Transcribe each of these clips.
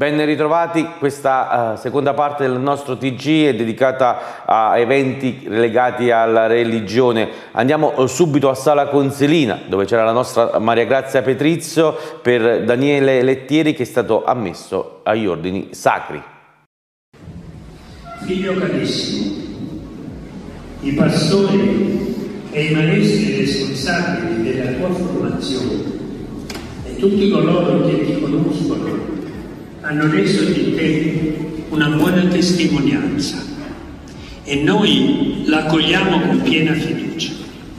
Ben ritrovati, questa seconda parte del nostro TG è dedicata a eventi legati alla religione. Andiamo subito a Sala Consilina, dove c'era la nostra Maria Grazia Petrizio per Daniele Lettieri, che è stato ammesso agli ordini sacri. Figlio carissimo, i pastori e i maestri responsabili della tua formazione e tutti coloro che ti conoscono hanno reso di te una buona testimonianza e noi la accogliamo con piena fiducia.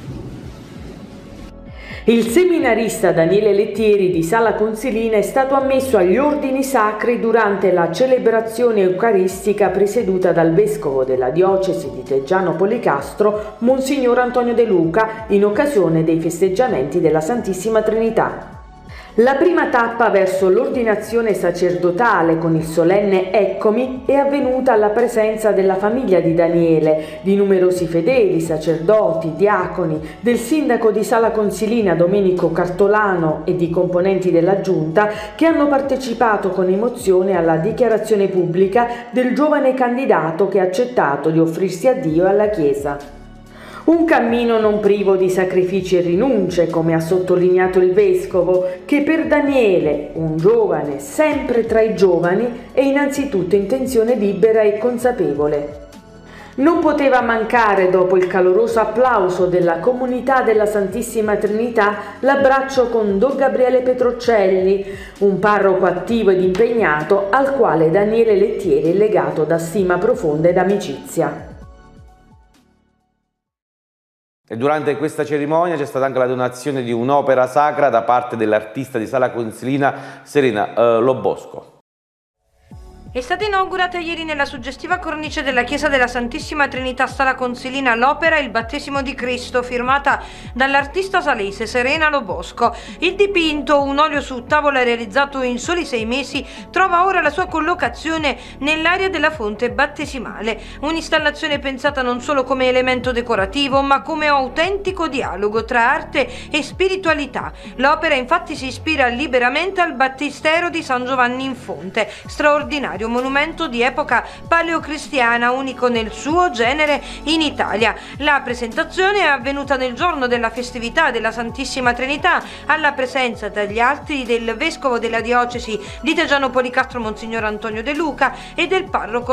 Il seminarista Daniele Lettieri di Sala Consilina è stato ammesso agli ordini sacri durante la celebrazione eucaristica presieduta dal vescovo della diocesi di Teggiano Policastro, Monsignor Antonio De Luca, in occasione dei festeggiamenti della Santissima Trinità. La prima tappa verso l'ordinazione sacerdotale con il solenne Eccomi è avvenuta alla presenza della famiglia di Daniele, di numerosi fedeli, sacerdoti, diaconi, del sindaco di Sala Consilina Domenico Cartolano e di componenti della giunta che hanno partecipato con emozione alla dichiarazione pubblica del giovane candidato che ha accettato di offrirsi a Dio e alla Chiesa. Un cammino non privo di sacrifici e rinunce, come ha sottolineato il vescovo, che per Daniele, un giovane sempre tra i giovani, è innanzitutto intenzione libera e consapevole. Non poteva mancare, dopo il caloroso applauso della comunità della Santissima Trinità, l'abbraccio con Don Gabriele Petrocelli, un parroco attivo ed impegnato al quale Daniele Lettieri è legato da stima profonda ed amicizia. E durante questa cerimonia c'è stata anche la donazione di un'opera sacra da parte dell'artista di Sala Consilina Serena Lobosco. È stata inaugurata ieri nella suggestiva cornice della Chiesa della Santissima Trinità Sala Consilina l'opera Il battesimo di Cristo, firmata dall'artista salese Serena Lobosco. Il dipinto, un olio su tavola realizzato in soli 6 mesi, trova ora la sua collocazione nell'area della fonte battesimale. Un'installazione pensata non solo come elemento decorativo, ma come autentico dialogo tra arte e spiritualità. L'opera infatti si ispira liberamente al battistero di San Giovanni in Fonte, straordinario monumento di epoca paleocristiana, unico nel suo genere in Italia. La presentazione è avvenuta nel giorno della festività della Santissima Trinità, alla presenza tra gli altri del vescovo della diocesi di Teggiano Policastro Monsignor Antonio De Luca e del parroco